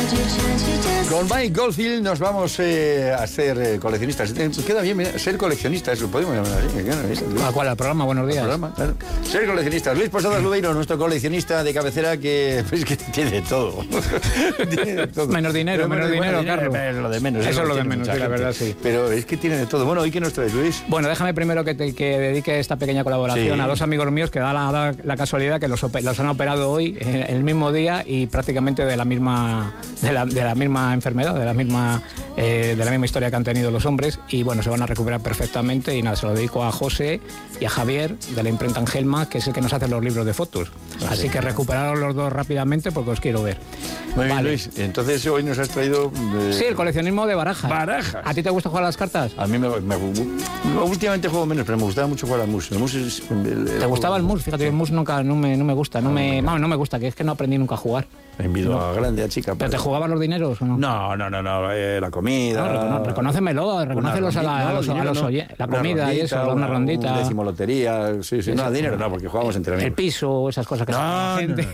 Con Mike Goldfield nos vamos a ser coleccionistas. Queda bien ser coleccionistas, lo podemos llamar así. ¿Cuál? El programa, buenos días. Programa, claro. Ser coleccionistas. Luis Posadas Lubeiro, nuestro coleccionista de cabecera, que tiene de todo. Tiene de todo. Menos dinero, Carlos. Lo de menos. Eso es lo de menos, sí, la verdad, sí. Pero es que tiene de todo. Bueno, ¿y qué nos traes, Luis? Bueno, déjame primero que dedique esta pequeña colaboración a dos amigos míos que da la casualidad que los han operado hoy, el mismo día, y prácticamente de la misma enfermedad, de la misma historia que han tenido los hombres, y bueno, se van a recuperar perfectamente. Y nada, se lo dedico a José y a Javier de la imprenta Angelma, que es el que nos hace los libros de fotos. Así que recuperaros los dos rápidamente porque os quiero ver. Muy bien, Luis. Entonces hoy nos has traído... Sí, el coleccionismo de barajas. Barajas. ¿A ti te gusta jugar a las cartas? A mí últimamente juego menos, pero me gustaba mucho jugar al mus. El mus es... ¿Te gustaba el mus? Fíjate, el mus nunca no me gusta. No me gusta, que es que no aprendí nunca a jugar. Envido a grande, a chica. ¿Pero te jugaban los dineros o no? No, la comida... No, reconócemelos a los oyentes. La comida y eso, una rondita. Un décimo lotería, sí. No, dinero no, porque jugamos entre amigos. El piso, esas cosas que nada.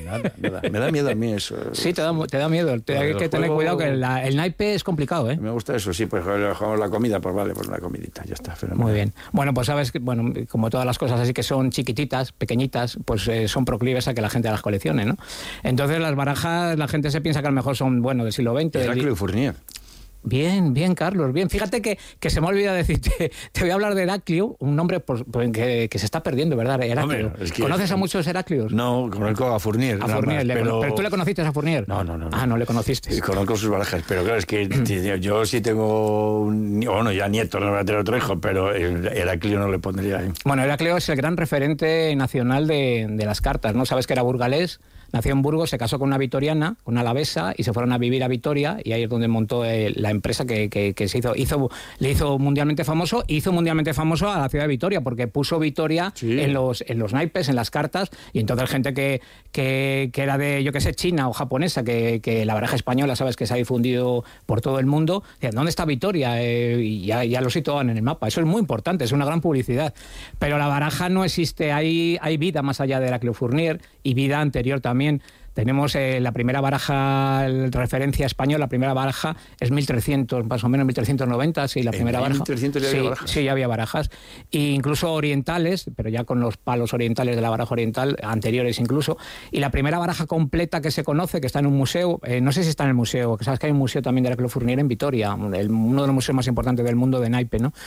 Me da miedo a mí eso. Sí, te da miedo. Hay que tener cuidado, que el naipe es complicado, ¿eh? Me gusta eso, sí, pues jugamos la comida, pues vale, pues una comidita, ya está. Muy bien. Bueno, pues sabes que, como todas las cosas así que son chiquititas, pequeñitas, pues son proclives a que la gente las coleccione, ¿no? Entonces las barajas, la gente se piensa que a lo mejor son, del siglo XX. Heraclio y Fournier. Bien, Carlos, bien. Fíjate que se me ha olvidado decirte, te voy a hablar de Heraclio, un nombre que se está perdiendo, ¿verdad? Heraclio. Hombre, ¿Conoces a muchos Heraclios? No, conozco a Fournier. A Fournier, pero tú le conociste a Fournier. No. Ah, no le conociste. Sí, conozco sus barajas, pero claro, es que yo sí tengo, ya nieto, no voy a tener otro hijo, pero Heraclio no le pondría ahí. Bueno, Heraclio es el gran referente nacional de las cartas, ¿no? Sabes que era burgalés. Nació en Burgos, se casó con una vitoriana, con una alavesa, y se fueron a vivir a Vitoria, y ahí es donde montó la empresa que se le hizo mundialmente famoso. Hizo mundialmente famoso a la ciudad de Vitoria, porque puso Vitoria en los naipes, en las cartas, y entonces gente que era de, yo qué sé, China o japonesa, que la baraja española, sabes, que se ha difundido por todo el mundo, decían, ¿dónde está Vitoria? Y ya lo situaban en el mapa. Eso es muy importante, es una gran publicidad. Pero la baraja no existe, hay vida más allá de Heraclio Fournier, y vida anterior también. Tenemos la primera baraja, referencia española, la primera baraja es 1300, más o menos 1390, sí, la primera baraja. 1300 ya había barajas. Sí, ya había barajas. E incluso orientales, pero ya con los palos orientales de la baraja oriental, anteriores incluso. Y la primera baraja completa que se conoce, que está en un museo, no sé si está en el museo, que sabes que hay un museo también de Heraclio Fournier en Vitoria, uno de los museos más importantes del mundo de naipe, ¿no?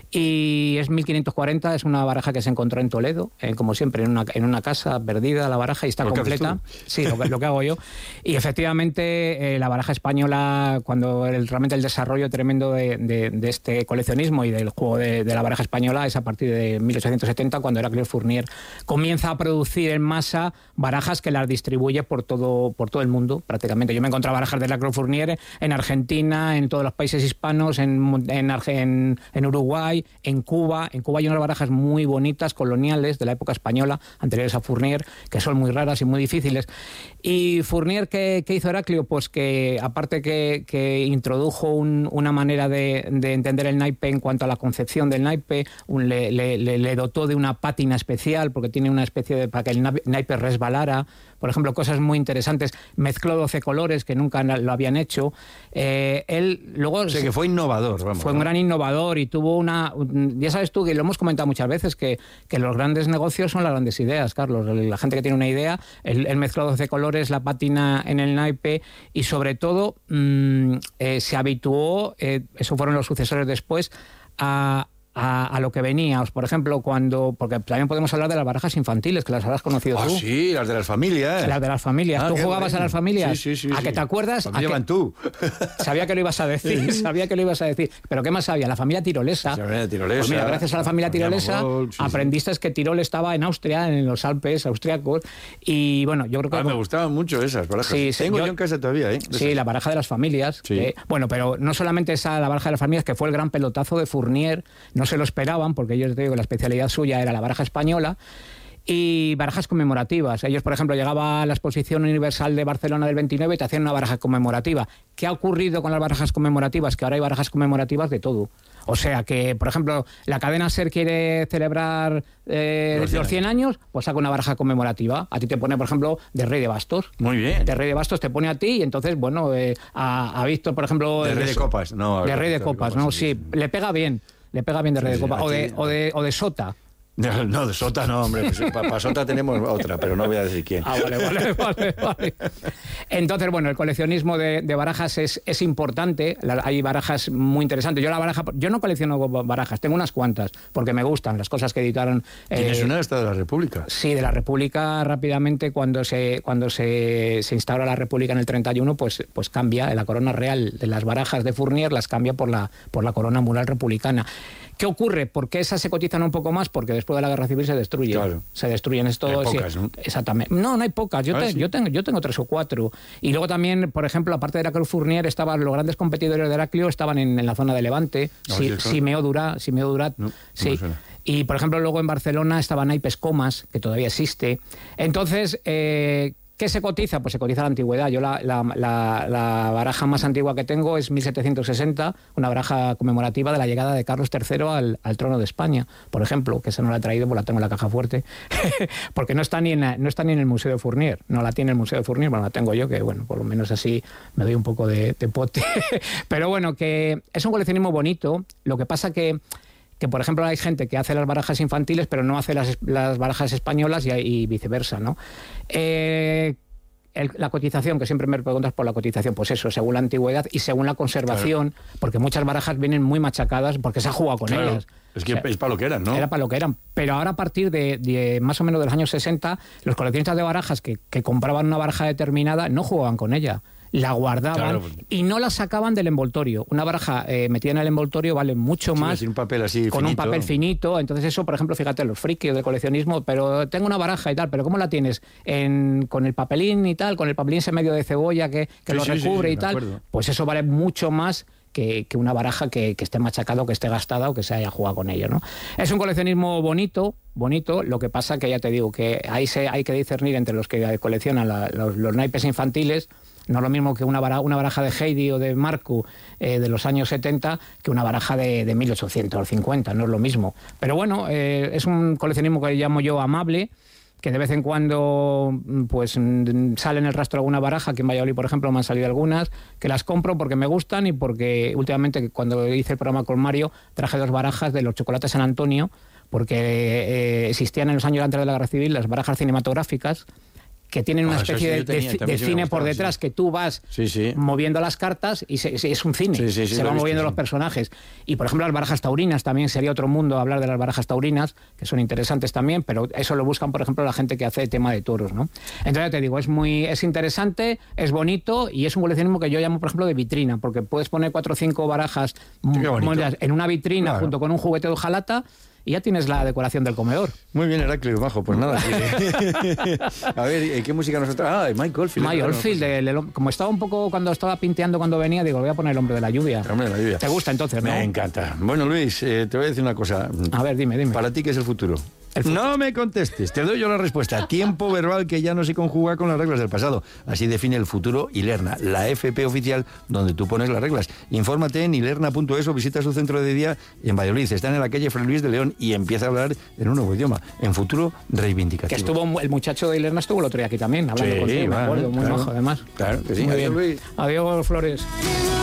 Y es 1540, es una baraja que se encontró en Toledo, como siempre, en una casa perdida la baraja, y está completa. Sí, lo que hago yo. Y efectivamente la baraja española, cuando realmente el desarrollo tremendo de este coleccionismo y del juego de la baraja española es a partir de 1870, cuando Heraclio Fournier comienza a producir en masa barajas que las distribuye por todo el mundo prácticamente. Yo me encontré barajas de Heraclio Fournier en Argentina, en todos los países hispanos, en Uruguay, en Cuba. En Cuba hay unas barajas muy bonitas, coloniales, de la época española, anteriores a Fournier, que son muy raras y muy difíciles. Y Fournier, ¿qué hizo Heraclio? Pues que, aparte que introdujo una manera de entender el naipe en cuanto a la concepción del naipe, le dotó de una pátina especial, porque tiene una especie de... para que el naipe resbalara. Por ejemplo, cosas muy interesantes. Mezcló 12 colores, que nunca lo habían hecho. Él luego... O sea, que fue innovador, vamos. Fue un gran innovador y tuvo ya sabes tú, que lo hemos comentado muchas veces, que los grandes negocios son las grandes ideas, Carlos. La gente que tiene una idea, él mezcló 12 colores, la pátina en el naipe, y sobre todo se habituó, eso fueron los sucesores después, a lo que venía. Por ejemplo, porque también podemos hablar de las barajas infantiles, que las habrás conocido tú. Sí, las de las familias. Las de las familias. ¿Tú jugabas a las familias? Sí. ¿A que te acuerdas? ¿Cómo llevan tú? Sabía que lo ibas a decir, Pero ¿qué más sabía? La familia tirolesa. La familia tirolesa. Pues mira, gracias a la familia tirolesa aprendiste que Tirol estaba en Austria, en los Alpes austriacos, y bueno, yo creo que... me gustaban mucho esas barajas. Sí, Tengo yo en casa todavía, ¿eh? Sí, la baraja de las familias. Sí. Pero no solamente la baraja de las familias, que fue el gran pelotazo de Fournier, no se lo esperaban, porque yo te digo que la especialidad suya era la baraja española. y barajas conmemorativas. Ellos, por ejemplo, llegaba a la Exposición Universal de Barcelona del 29 y te hacían una baraja conmemorativa. ¿Qué ha ocurrido con las barajas conmemorativas? Que ahora hay barajas conmemorativas de todo. O sea que, por ejemplo, la cadena SER quiere celebrar los 100 años, pues saca una baraja conmemorativa. A ti te pone, por ejemplo, de Rey de Bastos. Muy bien. De Rey de Bastos te pone a ti y entonces, bueno, a Víctor, por ejemplo... De Rey de Copas, no. De Rey de Copas, ¿no? Sí, le pega bien de Rey de Copas. O de Sota. No, de Sota no, hombre. Pues, para Sota tenemos otra, pero no voy a decir quién. Vale. Entonces, bueno, el coleccionismo de barajas es importante. Hay barajas muy interesantes. Yo no colecciono barajas, tengo unas cuantas, porque me gustan las cosas que editaron. ¿Tienes una esta de la República? Sí, de la República rápidamente, cuando se instaura la República en el 31, pues cambia. La corona real de las barajas de Fournier las cambia por la corona mural republicana. ¿Qué ocurre? ¿Por qué esas se cotizan un poco más? Porque después de la Guerra Civil se destruyen. Claro. Se destruyen esto. Hay pocas, ¿no? Exactamente. No hay pocas. Yo tengo 3 o 4. Y luego también, por ejemplo, aparte de Heraclio Fournier, los grandes competidores de Heraclio estaban en la zona de Levante. Simeo Durat. No, sí. No, y, por ejemplo, luego en Barcelona estaba Naipes Comas, que todavía existe. Entonces... ¿qué se cotiza? Pues se cotiza la antigüedad. Yo la baraja más antigua que tengo es 1760, una baraja conmemorativa de la llegada de Carlos III al trono de España, por ejemplo, que esa no la he traído, pues la tengo en la caja fuerte, porque no está ni en el Museo de Fournier, no la tiene el Museo de Fournier, bueno, la tengo yo, que bueno, por lo menos así me doy un poco de pote. Pero bueno, que es un coleccionismo bonito, lo que pasa que por ejemplo hay gente que hace las barajas infantiles pero no hace las barajas españolas y viceversa, ¿no? La cotización, que siempre me preguntas por la cotización, pues eso, según la antigüedad y según la conservación, claro. Porque muchas barajas vienen muy machacadas porque se ha jugado con ellas. Es que es para lo que eran, ¿no? Era para lo que eran. Pero ahora, a partir de más o menos de los años 60, los coleccionistas de barajas que compraban una baraja determinada no jugaban con ella. La guardaban, claro, y no la sacaban del envoltorio. Una baraja metida en el envoltorio vale mucho más, un papel así con finito. Un papel finito. Entonces eso, por ejemplo, fíjate, los frikis del coleccionismo, pero tengo una baraja y tal, pero ¿cómo la tienes? Con el papelín y tal, con el papelín ese medio de cebolla que lo recubre y tal, acuerdo. Pues eso vale mucho más que una baraja que esté machacada o que esté gastada o que se haya jugado con ello, ¿no? Es un coleccionismo bonito, lo que pasa que ya te digo que ahí hay que discernir entre los que coleccionan los naipes infantiles. No es lo mismo que una baraja de Heidi o de Marcu de los años 70 que una baraja de 1850, no es lo mismo. Pero bueno, es un coleccionismo que llamo yo amable, que de vez en cuando pues sale en el rastro alguna baraja, que en Valladolid, por ejemplo, me han salido algunas, que las compro porque me gustan y porque últimamente, cuando hice el programa con Mario, traje 2 barajas de los chocolates San Antonio, porque existían en los años antes de la Guerra Civil las barajas cinematográficas, que tienen una especie de cine por detrás, que tú vas moviendo las cartas y es un cine, se van moviendo los personajes. Y, por ejemplo, las barajas taurinas, también sería otro mundo hablar de las barajas taurinas, que son interesantes también, pero eso lo buscan, por ejemplo, la gente que hace tema de toros, ¿no? Entonces, ya te digo, es interesante, es bonito y es un coleccionismo que yo llamo, por ejemplo, de vitrina, porque puedes poner 4 o 5 barajas en una vitrina, claro, junto con un juguete de hojalata, y ya tienes la decoración del comedor. Muy bien, Heraclio, bajo, pues nada. A ver, ¿qué música nos trae? Mike Oldfield. Mike Oldfield, como estaba un poco, cuando estaba pinteando cuando venía, digo, voy a poner El hombre de la lluvia. El hombre de la lluvia. ¿Te gusta entonces, no? Me encanta. Bueno, Luis, te voy a decir una cosa. A ver, dime. ¿Para ti qué es el futuro? No me contestes, te doy yo la respuesta. Tiempo verbal que ya no se conjuga con las reglas del pasado. Así define el futuro Ilerna, la FP oficial donde tú pones las reglas. Infórmate en ilerna.es o visita su centro de día en Valladolid. Están en la calle Fray Luis de León y empieza a hablar en un nuevo idioma, en futuro reivindicativo. Que estuvo, el muchacho de Ilerna estuvo el otro día aquí también, hablando contigo, me acuerdo, muy majo además. Claro que sí. Adiós, Luis. Adiós, Flores.